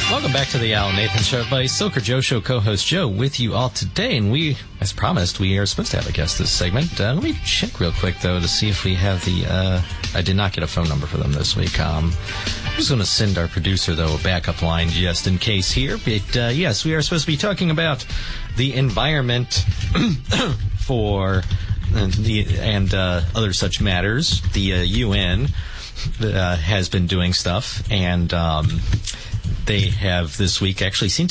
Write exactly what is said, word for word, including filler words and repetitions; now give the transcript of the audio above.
Welcome back to the Al Nathan Show, everybody. Silker Joe Show co-host Joe with you all today, and we, as promised, we are supposed to have a guest this segment. Uh, let me check real quick, though, to see if we have the, uh, I did not get a phone number for them this week. Um, I'm just going to send our producer, though, a backup line just in case here. But, uh, yes, we are supposed to be talking about the environment for uh, the and uh, other such matters. The uh, U N uh, has been doing stuff, and um, they have this week actually seen